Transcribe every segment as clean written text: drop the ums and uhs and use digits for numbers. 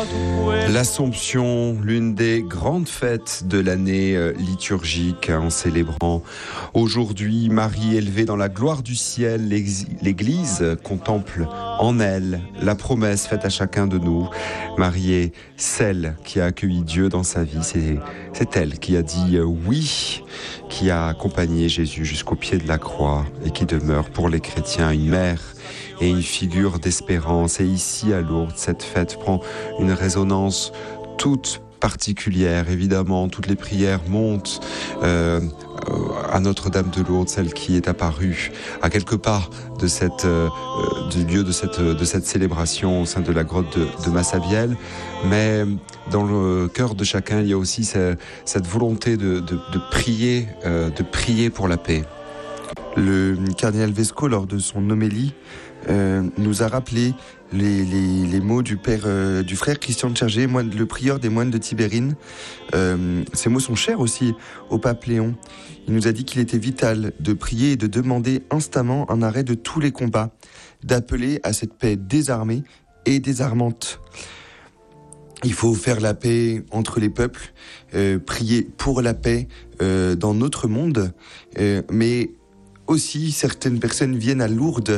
L'Assomption, l'une des grandes fêtes de l'année liturgique, en célébrant aujourd'hui Marie élevée dans la gloire du ciel. L'Église contemple en elle la promesse faite à chacun de nous. Marie est celle qui a accueilli Dieu dans sa vie. C'est elle qui a dit oui, qui a accompagné Jésus jusqu'au pied de la croix et qui demeure pour les chrétiens une mère et une figure d'espérance. Et ici à Lourdes, cette fête prend une résonance toute particulière. Évidemment, toutes les prières montent à Notre-Dame de Lourdes, celle qui est apparue à quelques pas de du lieu de cette célébration au sein de la grotte de Massabielle. Mais dans le cœur de chacun, il y a aussi cette volonté de prier pour la paix. Le cardinal Vesco, lors de son homélie, nous a rappelé les mots du frère Christian de Chergé, le prieur des moines de Tibérine. Ces mots sont chers aussi au pape Léon. Il nous a dit qu'il était vital de prier et de demander instamment un arrêt de tous les combats, d'appeler à cette paix désarmée et désarmante. Il faut faire la paix entre les peuples, prier pour la paix dans notre monde, mais aussi, certaines personnes viennent à Lourdes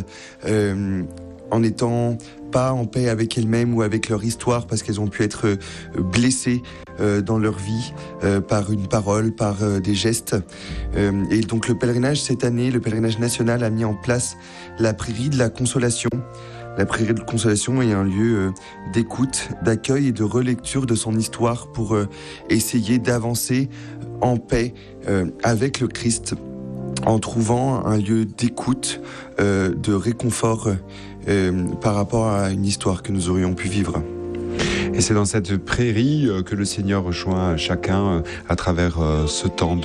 en n'étant pas en paix avec elles-mêmes ou avec leur histoire parce qu'elles ont pu être blessées dans leur vie par une parole, par des gestes. Et donc le pèlerinage cette année, le pèlerinage national a mis en place la prairie de la Consolation. La prairie de Consolation est un lieu d'écoute, d'accueil et de relecture de son histoire pour essayer d'avancer en paix avec le Christ, en trouvant un lieu d'écoute, de réconfort par rapport à une histoire que nous aurions pu vivre. Et c'est dans cette prairie que le Seigneur rejoint chacun à travers ce temps